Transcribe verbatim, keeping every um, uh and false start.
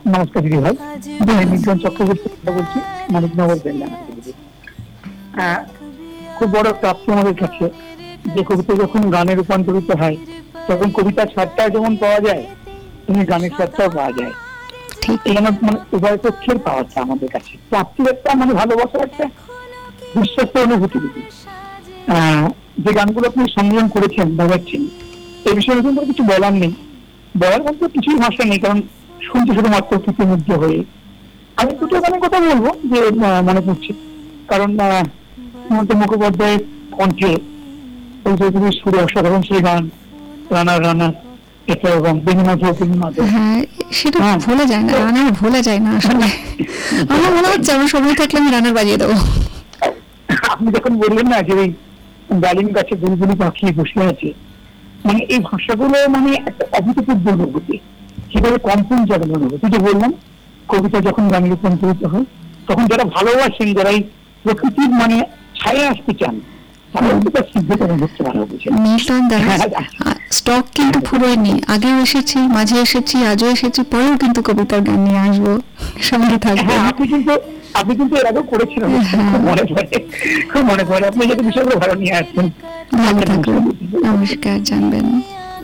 নমস্কার দিদি ভাই, নির্জন চক্রবর্তী বলছি, মানিকনগর বেলডাঙ্গা থেকে। খুব বড় প্রাপ্তি আমাদের কাছে যে কবিতা যখন গানে রূপান্তরিত হয় তখন কবিতার স্বাদটা যেমন পাওয়া যায় তেমনি গানের স্বাদটাও পাওয়া যায়। এই আমার মানে উভয় পক্ষের পাওয়াটা আমাদের কাছে প্রাপ্তির একটা মানে ভালোবাসার একটা বিশ্বাস অনুভূতি দিদি। আহ যে গানগুলো আপনি সংগ্রহ করেছেন বাজাচ্ছেন এই বিষয়ে কিন্তু কিছু বলার নেই, বলার মধ্যে কিছুই ভাষা নেই, কারণ শুনতে শুধুমাত্র প্রতিমুগ্ধ হয়ে। আমি দুটো গানের কথা বলবো যে মনে পড়ছে, কারণ মমতা মুখোপাধ্যায়ের কণ্ঠে সুরে অসাধারণ সেই গান রানা রানা এটা এবং হ্যাঁ সেটা ভোলা যায় না, রানার ভোলা যায় না আসলে। আমার মনে হচ্ছে আমার সময় থাকলে আমি রানার বাজিয়ে দেবো। আপনি যখন বললেন না যে ওই ডালিম গাছে বুলবুলি পাখি বসে আছে, মানে এই ভাষাগুলো মানে একটা অভূতপূর্ব অনুভূতি, সেভাবে কম্পন জাগানো অনুভূতি। যে বললাম কবিতা যখন গানে রূপান্তরিত হয় তখন যারা ভালোবাসেন, যারা এই প্রকৃতির মানে ছায়া আসতে চান স্টক কিন্তু ফুরোয়নি, আগেও এসেছি, মাঝে এসেছি, আজও এসেছি, পরেও কিন্তু কবিতার গান নিয়ে আসবো, সঙ্গে থাকবো। আপনি কিন্তু আপনি কিন্তু এর আগেও করেছিলেন, মনে পড়ে, খুব মনে পড়ে। আপনি যদি বিষয়গুলো ভালো নিয়ে আসছেন। নমস্কার, জানবেন।